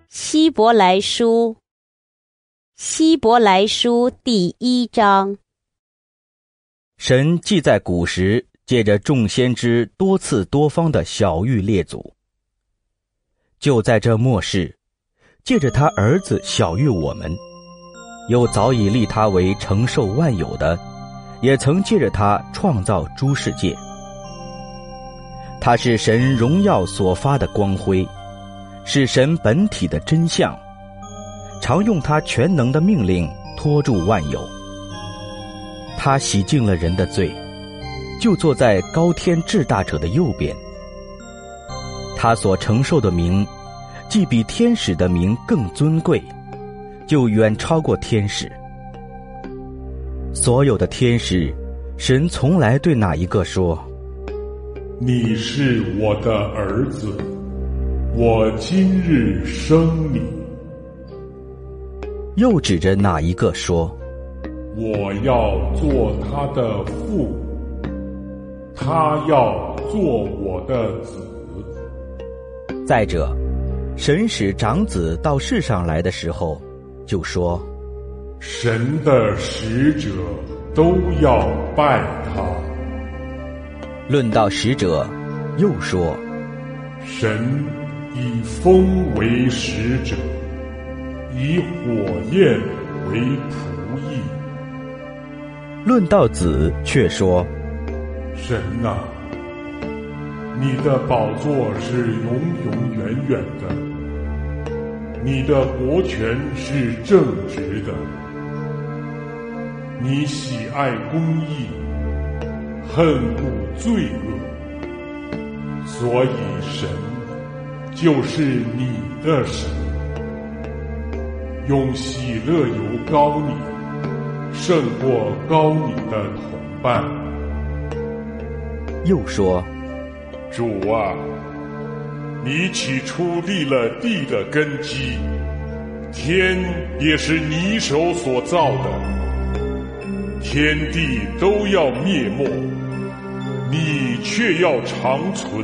希伯来书第1章。 神既在古时借着众先知多次多方的晓谕列祖，就在这末世借着他儿子晓谕我们，又早已立他为承受万有的，也曾借着他创造诸世界。他是神荣耀所发的光辉，是神本体的真相，常用他全能的命令托住万有。他洗净了人的罪，就坐在高天至大者的右边。他所承受的名，既比天使的名更尊贵，就远超过天使。所有的天使，神从来对哪一个说： 你是我的儿子，我今日生你。 又指着哪一个说： 我要做他的父，他要做我的子。 再者，神使长子到世上来的时候，就说： 神的使者都要拜他。 论到使者，又说： 神以风为使者，以火焰为仆役。 论到子，却说： 神啊，你的宝座是永永远远的，你的国权是正直的，你喜爱公义，恨恶罪恶，所以神就是你的神，用喜乐油膏你，胜过膏你的同伴。 又说： 主啊，你起初立了地的根基，天也是你手所造的，天地都要灭没，你却要长存。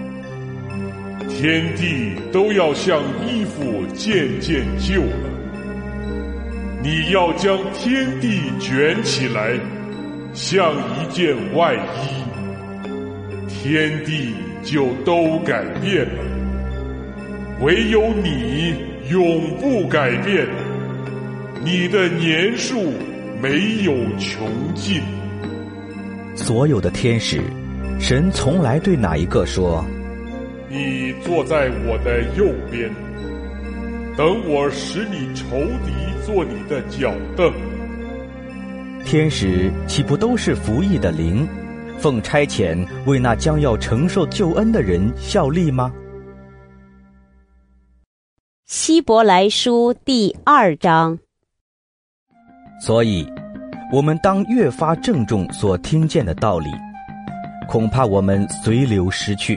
天地都要像衣服渐渐旧了，你要将天地卷起来，像一件外衣，天地就都改变了，唯有你永不改变，你的年数没有穷尽。 所有的天使，神从来对哪一个说： 你坐在我的右边，等我使你仇敌做你的脚凳。 天使岂不都是服役的灵，奉差遣为那将要承受救恩的人效力吗？ 希伯来书第2章。 所以我们当越发郑重所听见的道理，恐怕我们随流失去。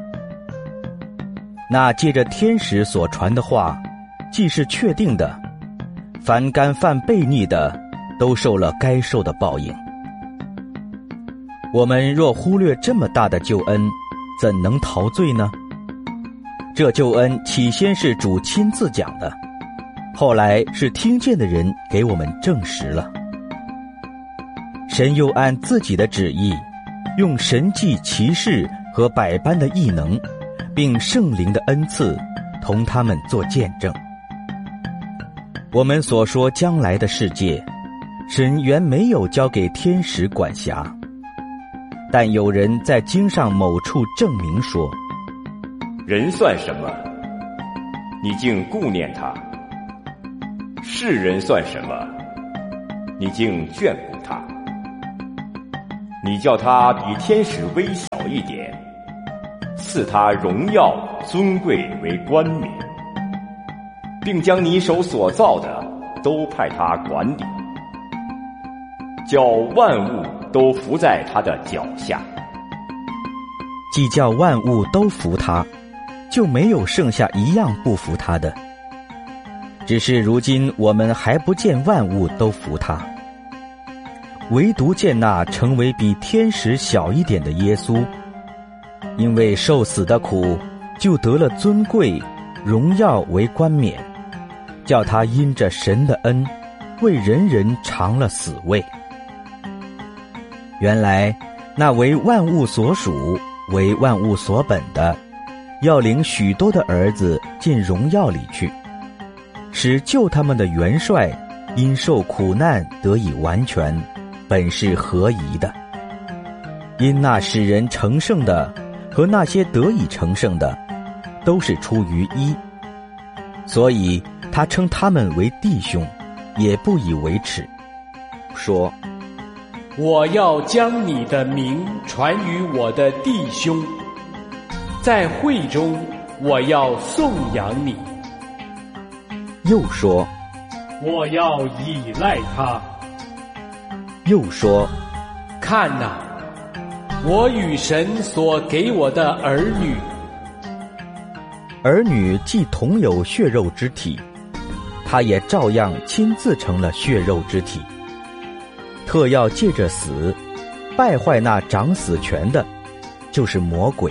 那借着天使所传的话，既是确定的，凡干犯悖逆的，都受了该受的报应。我们若忽略这么大的救恩，怎能逃罪呢？这救恩起先是主亲自讲的，后来是听见的人给我们证实了。神又按自己的旨意，用神迹奇事和百般的异能，并圣灵的恩赐，同他们做见证。我们所说将来的世界，神原没有交给天使管辖，但有人在经上某处证明说： 人算什么？你竟顾念他；世人算什么？你竟眷顾他。你叫他比天使微小一点，赐他荣耀尊贵为冠冕，并将你手所造的都派他管理，叫万物都服在他的脚下。 既叫万物都服他，就没有剩下一样不服他的。只是如今我们还不见万物都服他，唯独见那成为比天使小一点的耶稣，因为受死的苦，就得了尊贵， 荣耀为冠冕，叫他因着神的恩，为人人尝了死味。原来那为万物所属、为万物所本的，要领许多的儿子进荣耀里去，使救他们的元帅因受苦难得以完全，本是合宜的。因那使人成圣的和那些得以成圣的，都是出于一，所以他称他们为弟兄，也不以为耻，说： 我要将你的名传于我的弟兄，在会中我要颂扬你。 又说： 我要倚赖他。 又说： 看哪，我与神所给我的儿女。 儿女既同有血肉之体，他也照样亲自成了血肉之体，特要借着死败坏那掌死权的，就是魔鬼，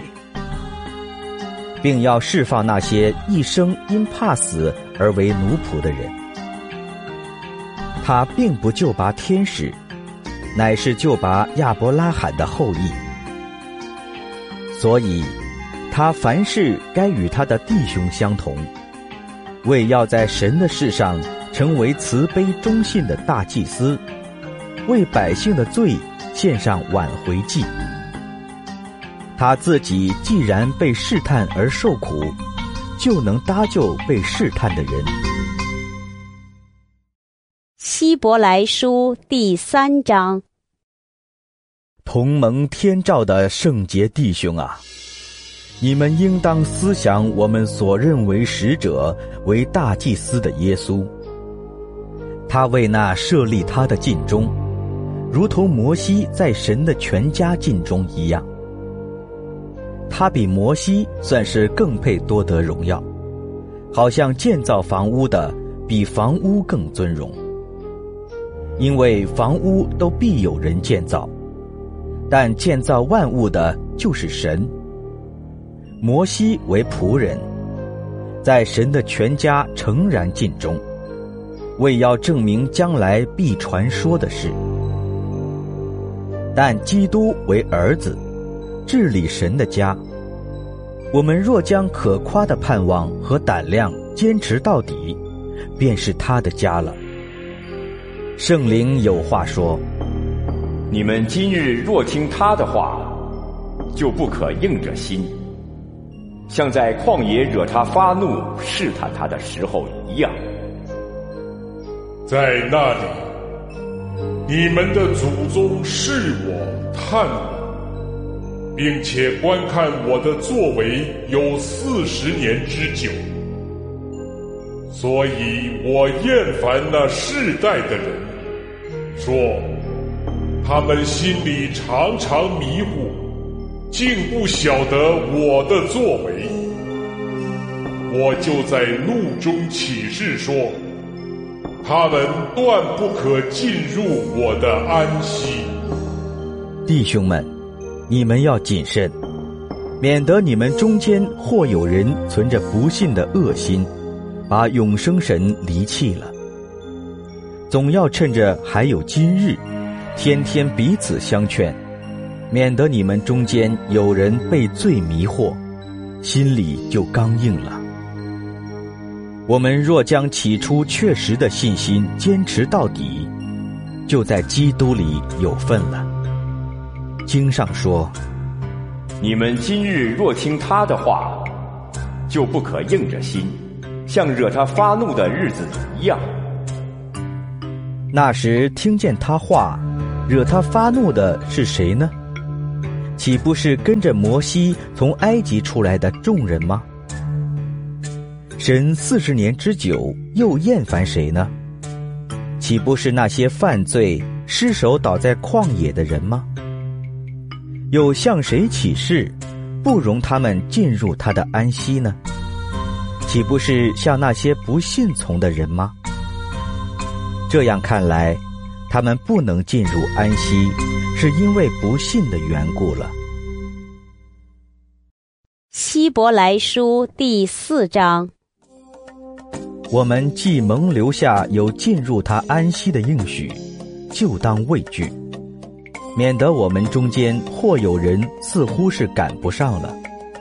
并要释放那些一生因怕死而为奴仆的人。他并不救拔天使，乃是救拔亚伯拉罕的后裔。所以他凡事该与他的弟兄相同，为要在神的事上成为慈悲忠信的大祭司，为百姓的罪献上挽回祭。他自己既然被试探而受苦，就能搭救被试探的人。 希伯来书第3章。 同蒙天照的圣洁弟兄啊，你们应当思想我们所认为使者为大祭司的耶稣。他为那设立他的尽忠，如同摩西在神的全家尽忠一样。他比摩西算是更配多得荣耀，好像建造房屋的比房屋更尊荣。因为房屋都必有人建造，但建造万物的就是神。摩西为仆人，在神的全家诚然尽忠，为要证明将来必传说的事。但基督为儿子，治理神的家。我们若将可夸的盼望和胆量坚持到底，便是他的家了。圣灵有话说： 你们今日若听他的话，就不可硬着心，像在旷野惹他发怒试探他的时候一样。 在那里，你们的祖宗试我探我，并且观看我的作为有40年之久，所以我厌烦那世代的人，说他们心里常常迷糊，竟不晓得我的作为。我就在怒中起誓说，他们断不可进入我的安息。 弟兄们，你们要谨慎，免得你们中间或有人存着不信的恶心，把永生神离弃了。总要趁着还有今日，天天彼此相劝，免得你们中间有人被罪迷惑，心里就刚硬了。我们若将起初确实的信心坚持到底，就在基督里有份了。经上说： 你们今日若听他的话，就不可硬着心，像惹他发怒的日子一样。 那时听见他话，惹他发怒的是谁呢？岂不是跟着摩西从埃及出来的众人吗？神40年之久，又厌烦谁呢？岂不是那些犯罪失手倒在旷野的人吗？又向谁起誓，不容他们进入他的安息呢？岂不是向那些不信从的人吗？这样看来，他们不能进入安息，是因为不信的缘故了。 希伯来书第4章。 我们既蒙留下有进入他安息的应许，就当畏惧，免得我们中间或有人似乎是赶不上了。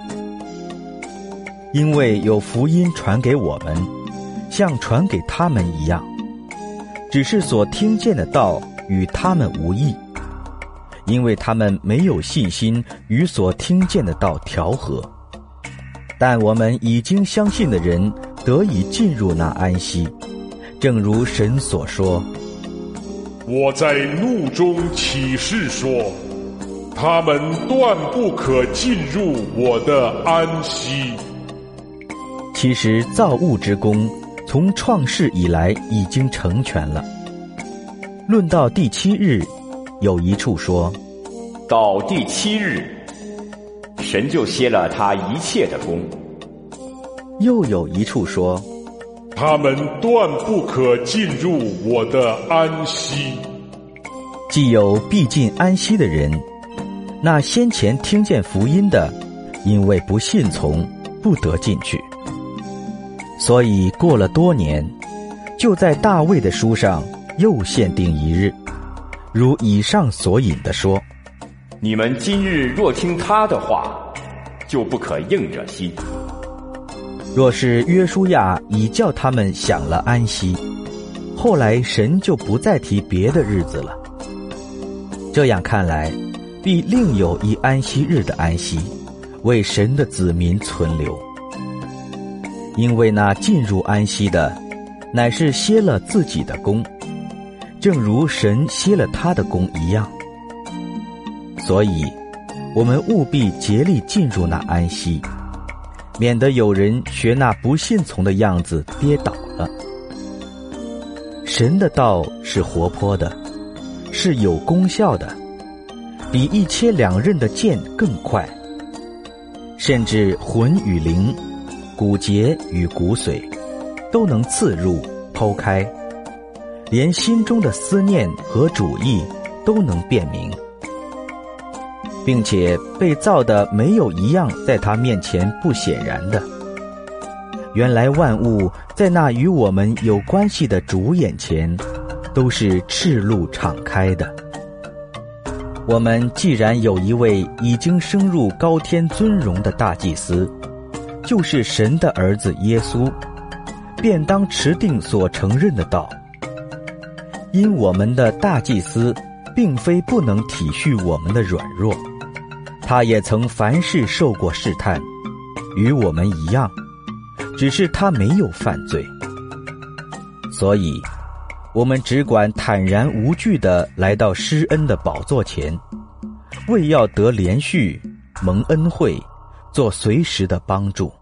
因为有福音传给我们，像传给他们一样，只是所听见的道与他们无异，因为他们没有信心与所听见的道调和。但我们已经相信的人得以进入那安息，正如神所说： 我在怒中起誓说，他们断不可进入我的安息。 其实造物之功从创世以来已经成全了。论到第7日，有一处说， 到第7日，神就歇了他一切的功。 又有一处说， 他们断不可进入我的安息。 既有必进安息的人，那先前听见福音的，因为不信从，不得进去。所以过了多年，就在大卫的书上又限定一日，如以上所引的说， 你们今日若听他的话，就不可硬着心。 若是约书亚已叫他们享了安息，后来神就不再提别的日子了。这样看来，必另有一安息日的安息，为神的子民存留。因为那进入安息的，乃是歇了自己的功，正如神歇了他的功一样。所以我们务必竭力进入那安息，免得有人学那不信从的样子跌倒了。神的道是活泼的，是有功效的，比一切两刃的剑更快，甚至魂与灵、骨节与骨髓都能刺入剖开，连心中的思念和主意都能辨明，并且被造的没有一样在他面前不显然的。原来万物在那与我们有关系的主眼前都是赤露敞开的。我们既然有一位已经升入高天尊荣的大祭司，就是神的儿子耶稣，便当持定所承认的道。因我们的大祭司并非不能体恤我们的软弱，他也曾凡事受过试探，与我们一样，只是他没有犯罪。所以我们只管坦然无惧地来到施恩的宝座前，为要得连续蒙恩惠，做随时的帮助。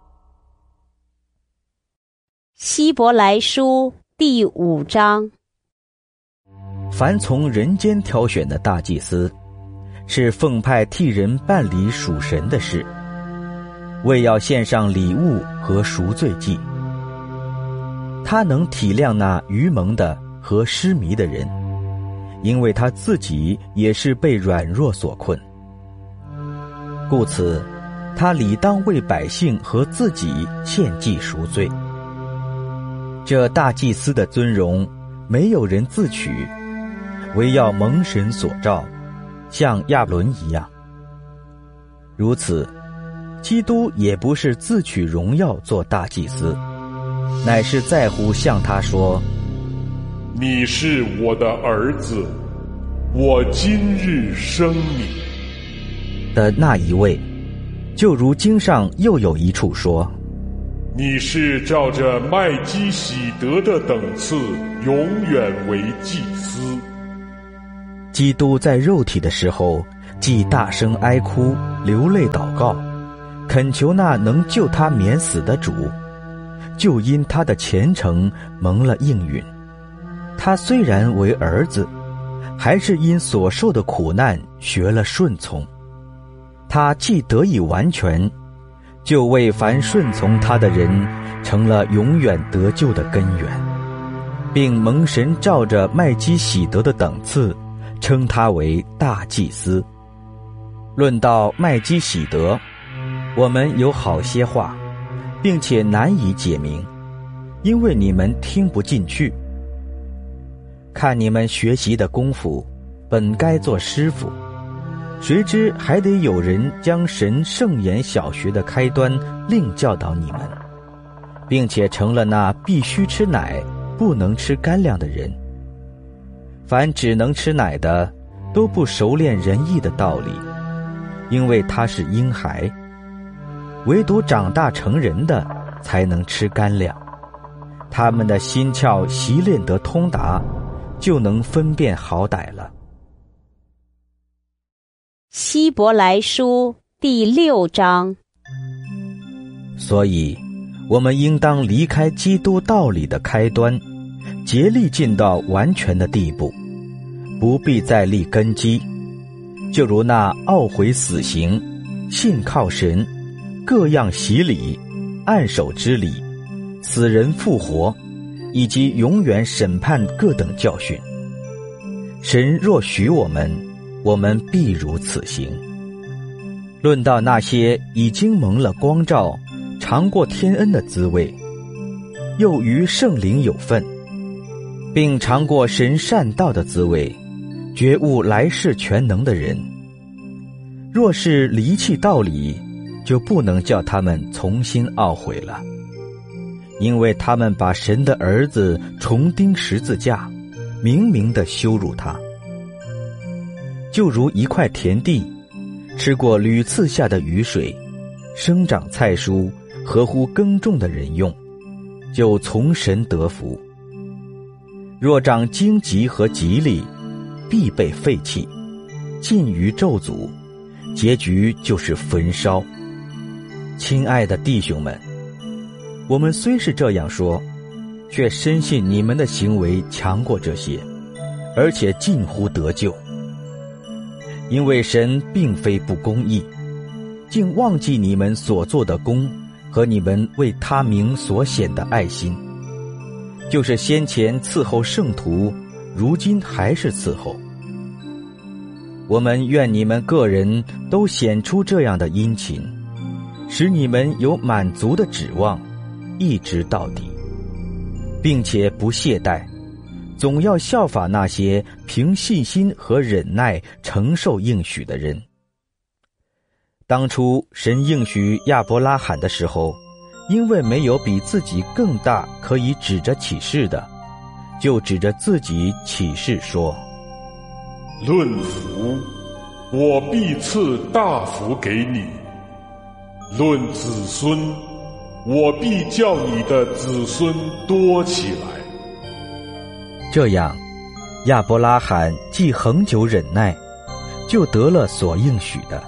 希伯来书第5章。 凡从人间挑选的大祭司，是奉派替人办理属神的事，为要献上礼物和赎罪祭。他能体谅那愚蒙的和失迷的人，因为他自己也是被软弱所困。故此他理当为百姓和自己献祭赎罪。这大祭司的尊荣没有人自取，唯要蒙神所召，像亚伦一样。如此，基督也不是自取荣耀做大祭司，乃是在乎向他说， 你是我的儿子，我今日生你的那一位。就如经上又有一处说， 你是照着麦基洗德的等次永远为祭司。 基督在肉体的时候，既大声哀哭，流泪祷告，恳求那能救他免死的主，就因他的虔诚蒙了应允。他虽然为儿子，还是因所受的苦难学了顺从。他既得以完全，就为凡顺从他的人成了永远得救的根源，并蒙神照着麦基洗德的等次称他为大祭司。论到麦基洗德，我们有好些话，并且难以解明， 因为你们听不进去。看你们学习的功夫，本该做师傅，谁知还得有人将神圣言小学的开端另教导你们，并且成了那必须吃奶不能吃干粮的人。凡只能吃奶的，都不熟练仁义的道理，因为他是婴孩。唯独长大成人的才能吃干粮，他们的心窍习练得通达，就能分辨好歹了。 希伯来书第6章。 所以我们应当离开基督道理的开端，竭力进到完全的地步，不必再立根基，就如那懊悔死刑、信靠神、各样洗礼、按手之礼、死人复活，以及永远审判各等教训。神若许我们，我们必如此行。论到那些已经蒙了光照、尝过天恩的滋味，又与圣灵有份，并尝过神善道的滋味，觉悟来世全能的人，若是离弃道理，就不能叫他们重新懊悔了，因为他们把神的儿子重钉十字架，明明地羞辱他。就如一块田地，吃过屡次下的雨水，生长菜蔬，合乎耕种的人用，就从神得福。若长荆棘和棘藜，必被废弃，尽于咒诅，结局就是焚烧。亲爱的弟兄们，我们虽是这样说，却深信你们的行为强过这些，而且近乎得救。因为神并非不公义，竟忘记你们所做的功和你们为他名所显的爱心，就是先前伺候圣徒，如今还是伺候。我们愿你们个人都显出这样的殷勤，使你们有满足的指望，一直到底，并且不懈怠，总要效法那些凭信心和忍耐承受应许的人。当初神应许亚伯拉罕的时候，因为没有比自己更大可以指着起誓的，就指着自己起誓说： 论福，我必赐大福给你；论子孙，我必叫你的子孙多起来。 这样，亚伯拉罕既恒久忍耐，就得了所应许的。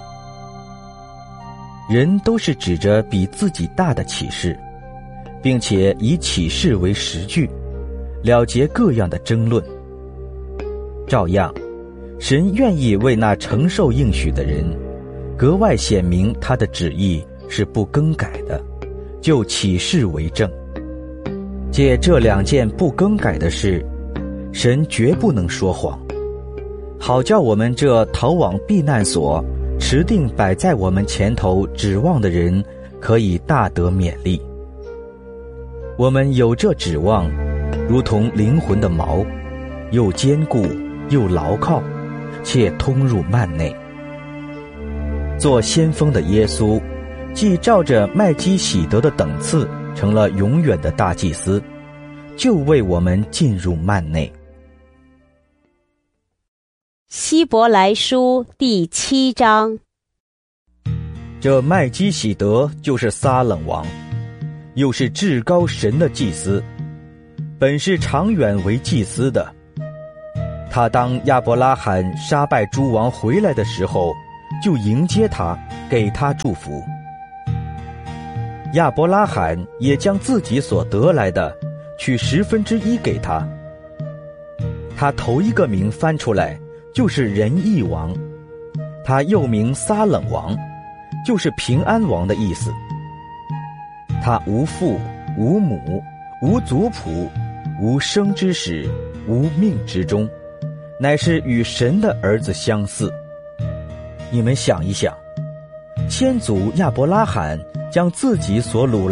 人都是指着比自己大的启示，并且以启示为实据，了结各样的争论。照样，神愿意为那承受应许的人，格外显明他的旨意是不更改的，就启示为证。借这2件不更改的事，神绝不能说谎，好叫我们这逃往避难所、持定摆在我们前头指望的人，可以大得勉励。我们有这指望，如同灵魂的锚，又坚固又牢靠，且通入幔内。做先锋的耶稣，既照着麦基洗德的等次成了永远的大祭司，就为我们进入幔内。 希伯来书第7章。 这麦基洗德就是撒冷王，又是至高神的祭司，本是长远为祭司的。他当亚伯拉罕杀败诸王回来的时候，就迎接他，给他祝福。亚伯拉罕也将自己所得来的取1/10给他。他头一个名翻出来，就是仁义王，他又名撒冷王，就是平安王的意思。他无父无母无族谱，无生之始，无命之终，乃是与神的儿子相似。你们想一想，先祖亚伯拉罕将自己所掳